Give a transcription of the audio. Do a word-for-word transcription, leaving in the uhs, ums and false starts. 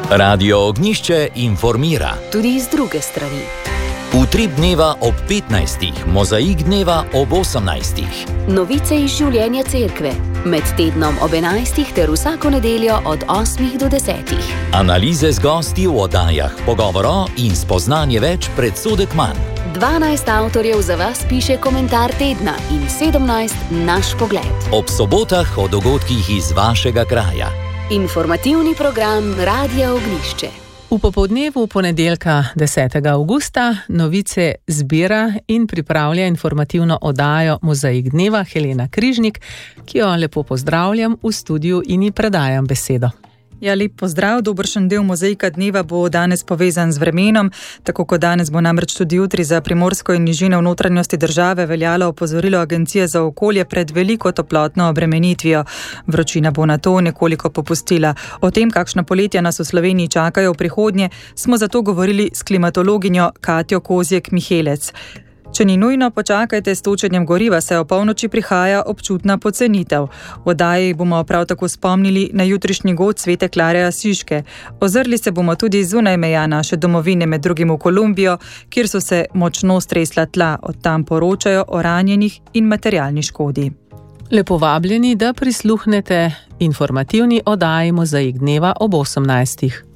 Radio Ognišče informira. Tudi iz druge strani. Utrip dneva ob petnajstih, mozaik dneva ob osemnajstih. Novice iz življenja cerkve. Med tednom ob enajstih ter vsako nedeljo od osmih do desetih. Analize z gosti v oddajah, pogovoro in spoznanje več predsodek manj. dvanajst avtorjev za vas piše komentar tedna in sedemnajst naš pogled. Ob sobotah o dogodkih iz vašega kraja. Informativni program Radia Ognišče. V popoldnevu ponedeljka desetega avgusta novice zbira in pripravlja informativno oddajo Mozaik dneva Helena Križnik, ki jo lepo pozdravljam v studiu in ji predajam besedo. Ja, lep pozdrav, dobršen del Mozaika dneva bo danes povezan z vremenom, tako kot danes bo namreč tudi jutri za Primorsko in nižine v notranjosti države veljalo opozorilo Agencije za okolje pred veliko toplotno obremenitvijo. Vročina bo na to nekoliko popustila. O tem, kakšna poletja nas v Sloveniji čakajo v prihodnje, smo zato govorili s klimatologinjo Katjo Kozjek-Mihelec. Če ni nujno, počakajte s točenjem goriva, saj o polnoči prihaja občutna pocenitev. V oddaji bomo prav tako spomnili na jutrišnji god Svete Klare Asiške. Ozrli se bomo tudi zunaj meja naše domovine, med drugim v Kolumbijo, kjer so se močno stresla tla, od tam poročajo o ranjenih in materialni škodi. Lepo vabljeni, da prisluhnete informativni oddaji Mozaik dneva ob osemnajstih.